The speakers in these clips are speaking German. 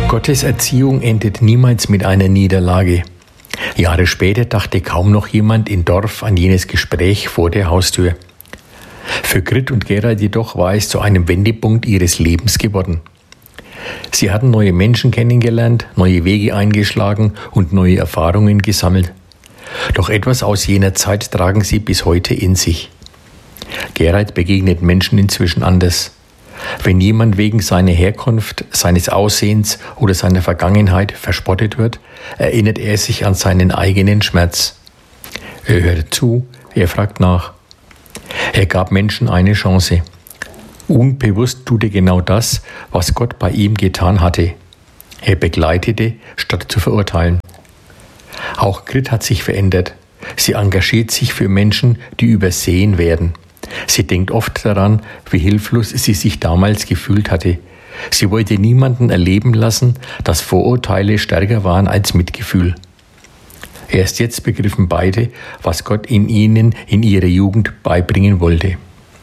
Gottes Erziehung endet niemals mit einer Niederlage. Jahre später dachte kaum noch jemand im Dorf an jenes Gespräch vor der Haustür. Für Grit und Gerald jedoch war es zu einem Wendepunkt ihres Lebens geworden. Sie hatten neue Menschen kennengelernt, neue Wege eingeschlagen und neue Erfahrungen gesammelt. Doch etwas aus jener Zeit tragen sie bis heute in sich. Gerald begegnet Menschen inzwischen anders. Wenn jemand wegen seiner Herkunft, seines Aussehens oder seiner Vergangenheit verspottet wird, erinnert er sich an seinen eigenen Schmerz. Er hört zu, er fragt nach. Er gab Menschen eine Chance. Unbewusst tut er genau das, was Gott bei ihm getan hatte. Er begleitete, statt zu verurteilen. Auch Grit hat sich verändert. Sie engagiert sich für Menschen, die übersehen werden. Sie denkt oft daran, wie hilflos sie sich damals gefühlt hatte. Sie wollte niemanden erleben lassen, dass Vorurteile stärker waren als Mitgefühl. Erst jetzt begriffen beide, was Gott in ihnen in ihrer Jugend beibringen wollte.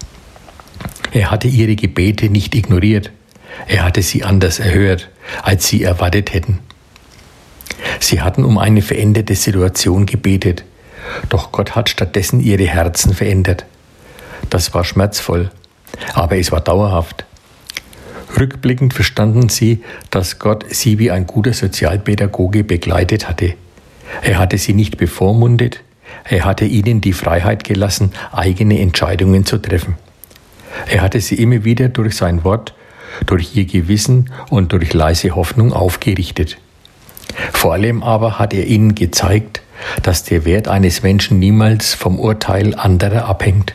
Er hatte ihre Gebete nicht ignoriert. Er hatte sie anders erhört, als sie erwartet hätten. Sie hatten um eine veränderte Situation gebetet, doch Gott hat stattdessen ihre Herzen verändert. Das war schmerzvoll, aber es war dauerhaft. Rückblickend verstanden sie, dass Gott sie wie ein guter Sozialpädagoge begleitet hatte. Er hatte sie nicht bevormundet, er hatte ihnen die Freiheit gelassen, eigene Entscheidungen zu treffen. Er hatte sie immer wieder durch sein Wort, durch ihr Gewissen und durch leise Hoffnung aufgerichtet. Vor allem aber hat er ihnen gezeigt, dass der Wert eines Menschen niemals vom Urteil anderer abhängt.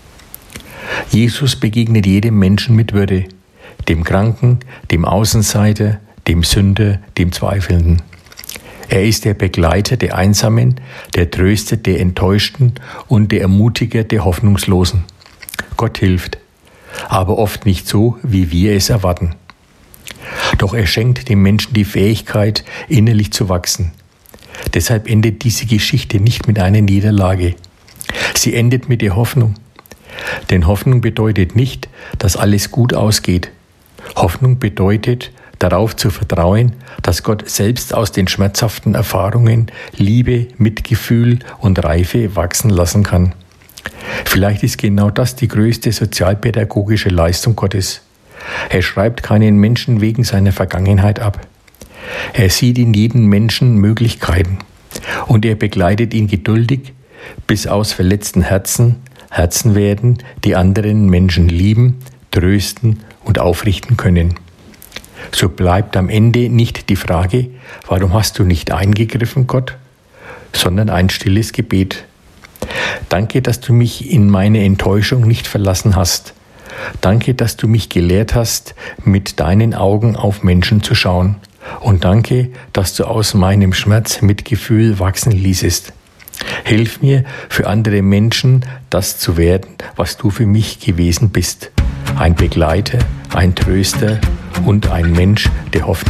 Jesus begegnet jedem Menschen mit Würde, dem Kranken, dem Außenseiter, dem Sünder, dem Zweifelnden. Er ist der Begleiter der Einsamen, der Tröster der Enttäuschten und der Ermutiger der Hoffnungslosen. Gott hilft, aber oft nicht so, wie wir es erwarten. Doch er schenkt dem Menschen die Fähigkeit, innerlich zu wachsen. Deshalb endet diese Geschichte nicht mit einer Niederlage. Sie endet mit der Hoffnung. Denn Hoffnung bedeutet nicht, dass alles gut ausgeht. Hoffnung bedeutet, darauf zu vertrauen, dass Gott selbst aus den schmerzhaften Erfahrungen Liebe, Mitgefühl und Reife wachsen lassen kann. Vielleicht ist genau das die größte sozialpädagogische Leistung Gottes. Er schreibt keinen Menschen wegen seiner Vergangenheit ab. Er sieht in jedem Menschen Möglichkeiten und er begleitet ihn geduldig, bis aus verletzten Herzen werden, die anderen Menschen lieben, trösten und aufrichten können. So bleibt am Ende nicht die Frage, warum hast du nicht eingegriffen, Gott, sondern ein stilles Gebet. Danke, dass du mich in meine Enttäuschung nicht verlassen hast. Danke, dass du mich gelehrt hast, mit deinen Augen auf Menschen zu schauen. Und danke, dass du aus meinem Schmerz Mitgefühl wachsen ließest. Hilf mir, für andere Menschen das zu werden, was du für mich gewesen bist. Ein Begleiter, ein Tröster und ein Mensch, der Hoffnung